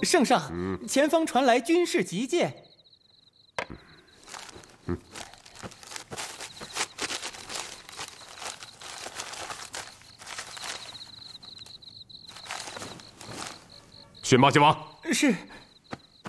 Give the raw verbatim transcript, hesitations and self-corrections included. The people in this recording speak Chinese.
圣上，嗯、前方传来军事急件。嗯。 驯马前往。 是。